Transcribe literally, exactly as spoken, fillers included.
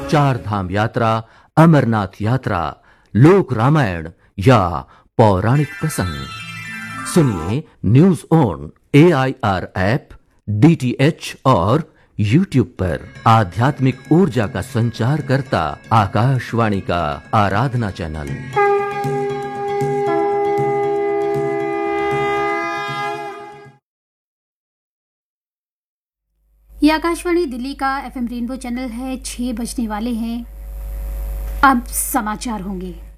चार धाम यात्रा, अमरनाथ यात्रा, लोक रामायण या पौराणिक प्रसंग। सुनिए news on A I R app, D T H और यूट्यूब पर। आध्यात्मिक ऊर्जा का संचार करता आकाशवाणी का आराधना चैनल। ये आकाशवाणी दिल्ली का एफ एम रेनबो चैनल है। छह बजने वाले हैं, अब समाचार होंगे।